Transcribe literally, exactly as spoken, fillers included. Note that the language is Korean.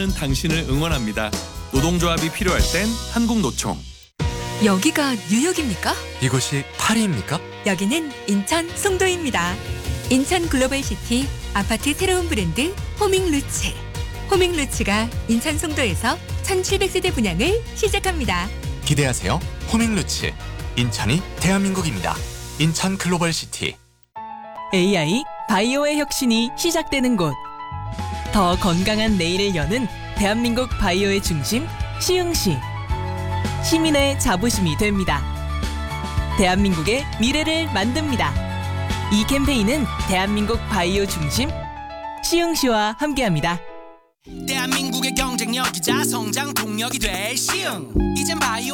일하는 당신을 응원합니다. 노동조합이 필요할 땐 한국노총. 여기가 뉴욕입니까? 이곳이 파리입니까? 여기는 인천 송도입니다. 인천 글로벌시티 아파트 새로운 브랜드 호밍루츠. 호밍루츠가 인천 송도에서 천칠백 세대 분양을 시작합니다. 기대하세요. 호밍루츠. 인천이 대한민국입니다. 인천 글로벌시티. 에이아이 바이오의 혁신이 시작되는 곳. 더 건강한 내일을 여는 대한민국 바이오의 중심 시흥시. 시민의 자부심이 됩니다. 대한민국의 미래를 만듭니다. 이 캠페인은 대한민국 바이오 중심 시흥시와 함께합니다. 대한민국의 경쟁력이자 성장 동력이 될 시흥. 이젠 바이오